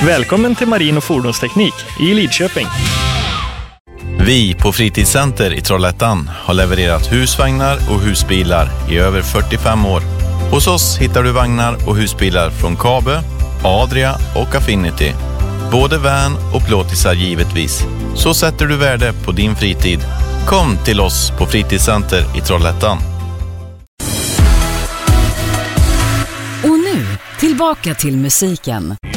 Välkommen till Marin- och fordonsteknik i Lidköping. Vi på Fritidscenter i Trollhättan har levererat husvagnar och husbilar i över 45 år. Hos oss hittar du vagnar och husbilar från Kabe, Adria och Affinity. Både van och plåtisar givetvis. Så sätter du värde på din fritid. Kom till oss på Fritidscenter i Trollhättan. Och nu, tillbaka till musiken.